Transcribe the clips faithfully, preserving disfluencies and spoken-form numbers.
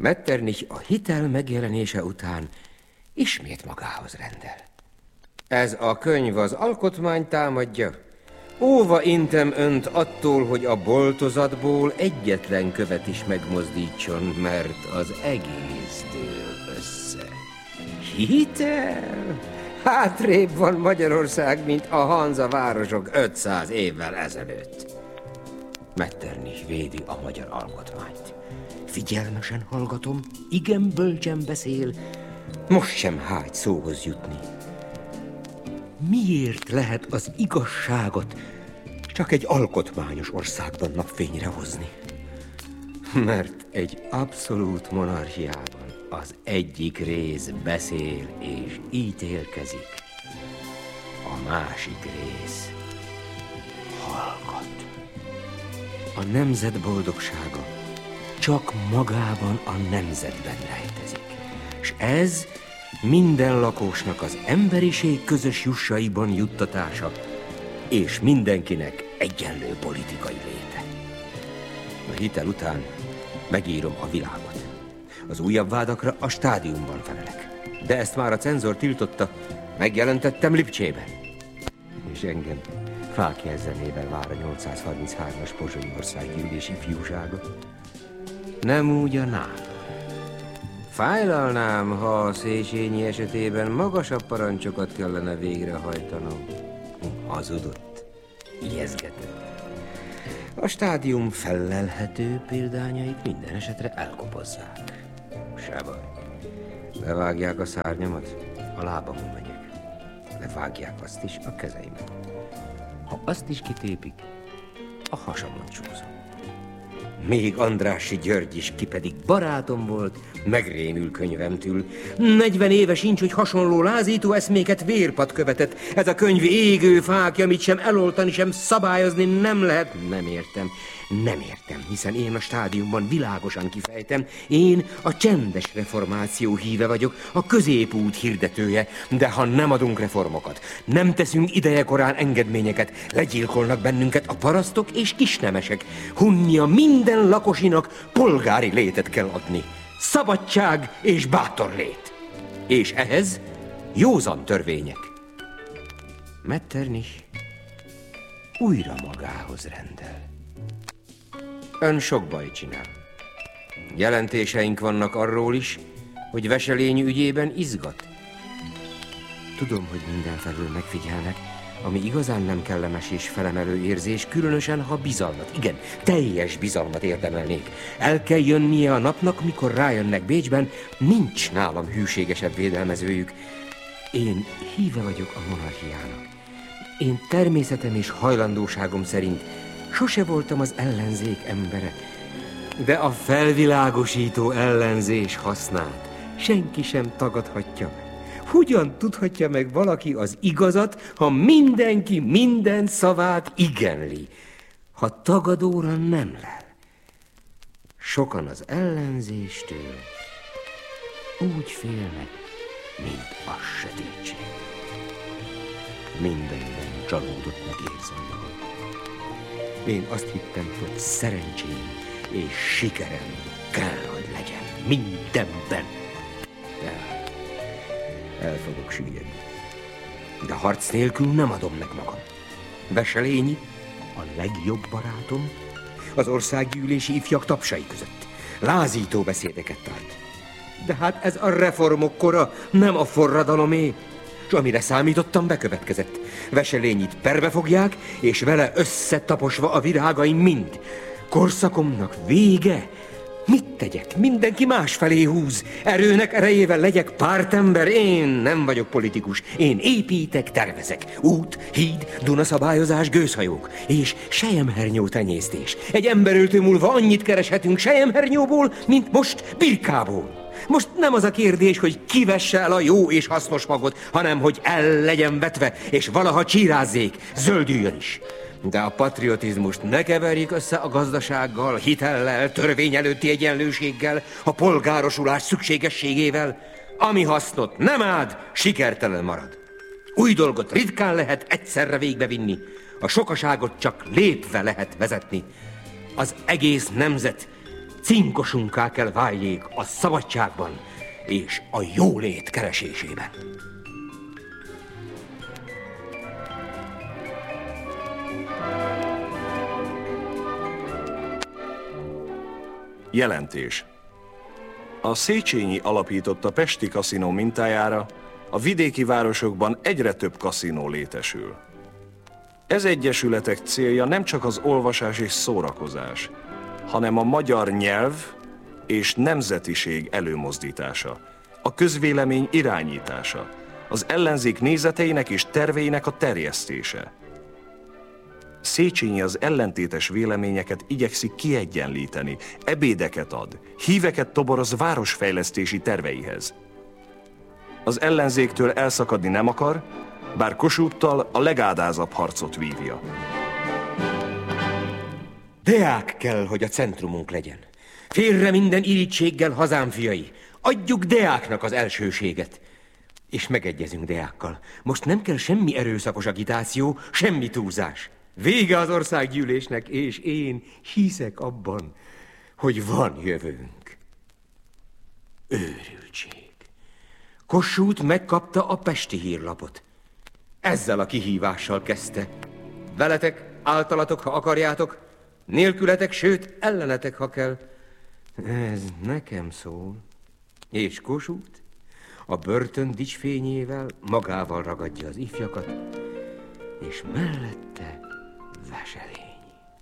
Metternich a hitel megjelenése után ismét magához rendel. Ez a könyv az alkotmányt támadja. Óva intem önt attól, hogy a boltozatból egyetlen követ is megmozdítson, mert az egész dől össze. Hitel? Hátrébb van Magyarország, mint a Hanza városok ötszáz évvel ezelőtt. Metternich védi a magyar alkotmányt. Figyelmesen hallgatom, igen bölcsen beszél, most sem hágy szóhoz jutni. Miért lehet az igazságot csak egy alkotmányos országban napfényre hozni? Mert egy abszolút monarchiában az egyik rész beszél és ítélkezik, a másik rész hallgat. A nemzet boldogsága csak magában a nemzetben rejtezik, és ez minden lakosnak az emberiség közös jussaiban juttatása, és mindenkinek egyenlő politikai léte. A hitel után megírom a világot. Az újabb vádakra a stádiumban felelek. De ezt már a cenzor tiltotta, megjelentettem Lipcsében. És engem Fákjer zenével vár a nyolcszázharminchárom-as pozsonyi országgyűlés ifjúsága. Nem úgy a nálam. Fájlalnám, ha a Széchenyi esetében magasabb parancsokat kellene végrehajtanom. Hazudott, ijeszgetett. A stádium fellelhető példányait minden esetre elkopozzák. Se baj. Levágják a szárnyamat, a lábamon megyek. Levágják azt is, a kezeimet. Ha azt is kitépik, a hasamon csúszom. Még Andrássy György is, ki pedig barátom volt, megrémül könyvemtől. Negyven éve sincs, hogy hasonló lázító eszméket vérpad követett. Ez a könyv égő fákja, amit sem eloltani, sem szabályozni nem lehet. Nem értem, nem értem, hiszen én a stádiumban világosan kifejtem. Én a csendes reformáció híve vagyok, a középút hirdetője. De ha nem adunk reformokat, nem teszünk idejekorán engedményeket, legyilkolnak bennünket a parasztok és kisnemesek. Hunnia minden lakosinak polgári létet kell adni. Szabadság és bátor lét. És ehhez józan törvények. Metternich újra magához rendel. Ön sok baj csinál. Jelentéseink vannak arról is, hogy Veselényi ügyében izgat. Tudom, hogy mindenfelől megfigyelnek, ami igazán nem kellemes és felemelő érzés, különösen, ha bizalmat, igen, teljes bizalmat érdemelnék. El kell jönnie a napnak, mikor rájönnek Bécsben, nincs nálam hűségesebb védelmezőjük. Én híve vagyok a monarchiának. Én természetem és hajlandóságom szerint sose voltam az ellenzék embere, de a felvilágosító ellenzés hasznát senki sem tagadhatja meg. Hogyan tudhatja meg valaki az igazat, ha mindenki minden szavát igenli, ha tagadóra nem lel? Sokan az ellenzéstől úgy félnek, mint a sötétség. Mindenben csalódottnak érzem magam. Én azt hittem, hogy szerencsém és sikerem kell, hogy legyen mindenben. De el fogok süllyedni. De harc nélkül nem adom meg magam. Veselényi a legjobb barátom, az országgyűlési ifjak tapsai között. Lázító beszédeket tart. De hát ez a reformok kora, nem a forradalomé. És amire számítottam, bekövetkezett. Veselényit perbe fogják, és vele összetaposva a virágaim mind. Korszakomnak vége. Mit tegyek? Mindenki másfelé húz. Erőnek erejével legyek pártember. Én nem vagyok politikus. Én építek, tervezek. Út, híd, Dunaszabályozás, gőzhajók. És selyemhernyó tenyésztés. Egy emberöltő múlva annyit kereshetünk selyemhernyóból, mint most birkából. Most nem az a kérdés, hogy kivesse el a jó és hasznos magot, hanem hogy el legyen vetve, és valaha csírázzék, zöldüljön is. De a patriotizmust ne keverjék össze a gazdasággal, hitellel, törvény előtti egyenlőséggel, a polgárosulás szükségességével. Ami hasznot nem ád, sikertelen marad. Új dolgot ritkán lehet egyszerre végbevinni, a sokaságot csak lépve lehet vezetni. Az egész nemzet cinkosunká kell váljék a szabadságban és a jólét keresésében. Jelentés. A Széchenyi alapította pesti kaszinó mintájára a vidéki városokban egyre több kaszinó létesül. Ez egyesületek célja nem csak az olvasás és szórakozás, hanem a magyar nyelv és nemzetiség előmozdítása, a közvélemény irányítása, az ellenzék nézeteinek és terveinek a terjesztése. Széchenyi az ellentétes véleményeket igyekszik kiegyenlíteni, ebédeket ad, híveket toboroz városfejlesztési terveihez. Az ellenzéktől elszakadni nem akar, bár Kossuthtal a legádázabb harcot vívja. Deák kell, hogy a centrumunk legyen. Félre minden irítséggel, hazám fiai. Adjuk Deáknak az elsőséget. És megegyezünk Deákkal. Most nem kell semmi erőszakos agitáció, semmi túlzás. Vége az országgyűlésnek, és én hiszek abban, hogy van jövőnk. Őrültség. Kossuth megkapta a pesti hírlapot. Ezzel a kihívással kezdte. Veletek, általatok, ha akarjátok, nélkületek, sőt, ellenetek, ha kell. Ez nekem szól. És Kossuth a börtön dicsfényével magával ragadja az ifjakat, és mellette Veselény.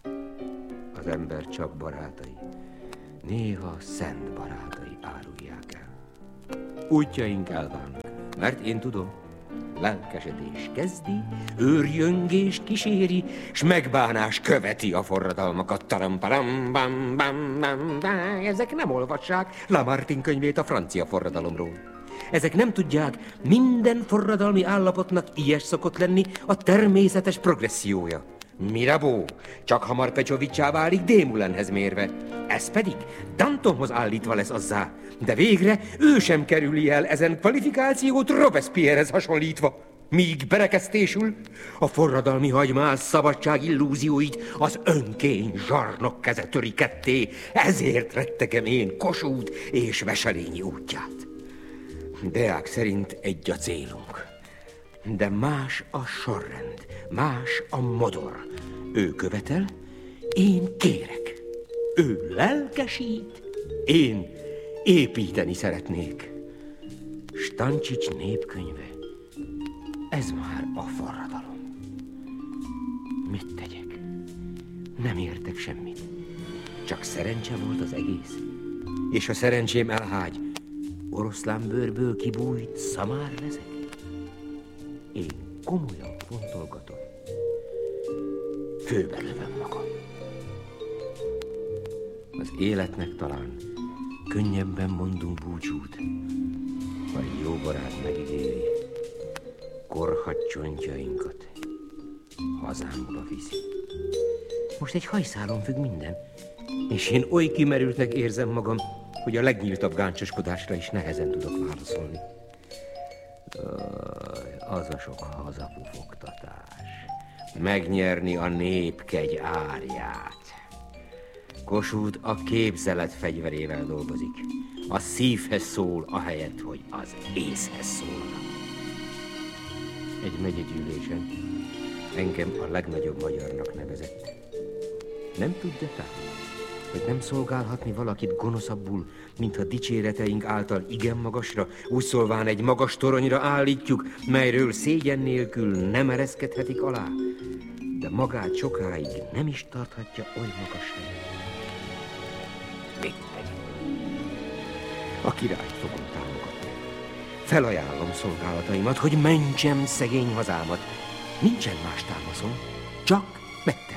Az ember csak barátai, néha szent barátai árulják el. Útjaink elválnak, mert én tudom, lelkesedés kezdi, őrjöngést kíséri, s megbánás követi a forradalmakat. Taramparam, bam, bam, bam, bam. Ezek nem olvassák Lamartine könyvét a francia forradalomról. Ezek nem tudják, minden forradalmi állapotnak ilyes szokott lenni a természetes progressziója. Mirabeau csak hamar Pecsoviccsá válik Démoulinhez mérve. Ez pedig Dantonhoz állítva lesz azzá. De végre ő sem kerüli el ezen kvalifikációt Robespierrehez hasonlítva. Míg berekeztésül a forradalmi hagymás szabadság illúzióit az önkény zsarnok keze töri ketté. Ezért rettegem én Kossuth és Veselényi útját. Deák szerint egy a célunk. De más a sorrend, más a modor. Ő követel, én kérek. Ő lelkesít, én építeni szeretnék. Stancsics népkönyve, ez már a forradalom. Mit tegyek? Nem értek semmit. Csak szerencse volt az egész. És a szerencsém elhágy, oroszlánbőrből kibújt szamár leszek. Én komolyan fontolgatom. Főbelövöm magam. Az életnek talán könnyebben mondunk búcsút, ha egy jó barát megígéri, korhadt csontjainkat hazánkba viszi. Most egy hajszálon függ minden, és én oly kimerültnek érzem magam, hogy a legnyíltabb gáncsoskodásra is nehezen tudok válaszolni. Az a sok hazapufogtatás. Megnyerni a népkegy árját. Kossuth a képzelet fegyverével dolgozik. A szívhez szól, ahelyett, hogy az észhez szólna. Egy megyegyűlésen engem a legnagyobb magyarnak nevezett. Nem tudja talán, hogy nem szolgálhatni valakit gonoszabbul, mintha dicséreteink által igen magasra, úgy szólván egy magas toronyra állítjuk, melyről szégyen nélkül nem ereszkedhetik alá, de magát sokáig nem is tarthatja oly magas helyen. Mit tegyek? A királyt fogom támogatni. Felajánlom szolgálataimat, hogy mentsem szegény hazámat. Nincsen más támaszom, csak megtermés.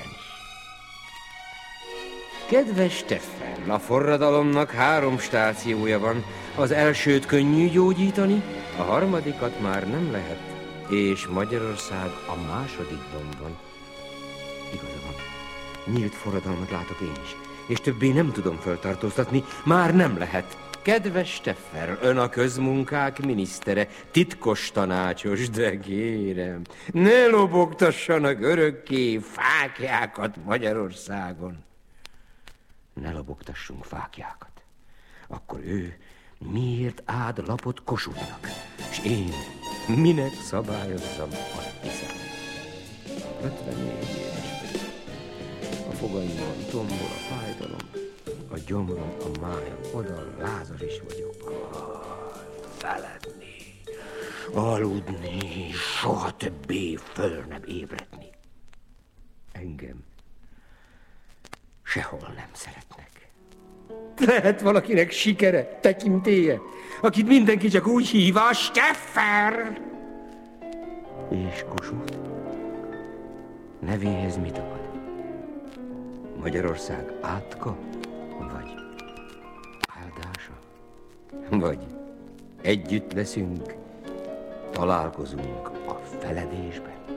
Kedves Steffen, a forradalomnak három stációja van. Az elsőt könnyű gyógyítani, a harmadikat már nem lehet. És Magyarország a másodikban van. Igaza van, nyílt forradalmat látok én is, és többé nem tudom föltartóztatni, már nem lehet. Kedves Steffer, ön a közmunkák minisztere, titkos tanácsos, de kérem, ne lobogtassanak örökké fáklyákat Magyarországon. ne lobogtassunk fáklyákat. Akkor ő miért áld lapot Kossuthnak, és én minek szabályozzam a tiszem? ötvennégy éves vagyok. A fogaimon tombol a fájdalom, a gyomrom, a májam, oda lázas is vagyok. Feledni, aludni, soha többé föl nem ébredni. Engem sehol nem szeretnek. Lehet valakinek sikere, tekintélye, akit mindenki csak úgy hív, a Steffer! És Kossuth nevéhez mit ad? Magyarország átka, vagy áldása? Vagy együtt leszünk, találkozunk a feledésben?